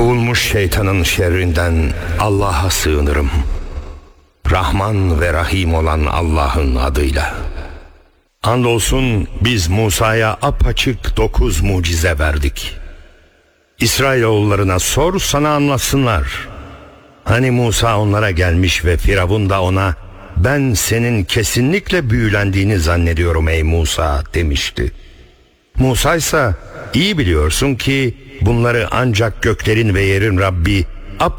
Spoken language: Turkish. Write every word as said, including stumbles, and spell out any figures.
Kovulmuş şeytanın şerrinden Allah'a sığınırım. Rahman ve Rahim olan Allah'ın adıyla. Andolsun biz Musa'ya apaçık dokuz mucize verdik. İsrailoğullarına sor, sana anlatsınlar. Hani Musa onlara gelmiş ve Firavun da ona ben senin kesinlikle büyülendiğini zannediyorum ey Musa demişti. Musa ise iyi biliyorsun ki bunları ancak göklerin ve yerin Rabbi